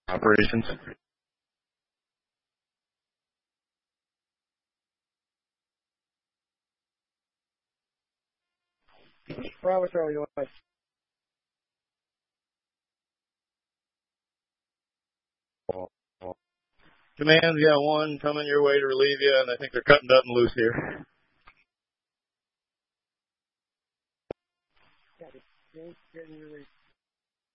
operations. Bravo Charlie, Illinois. Command's got one coming your way to relieve you, and I think they're cutting Dutton loose here. Yeah,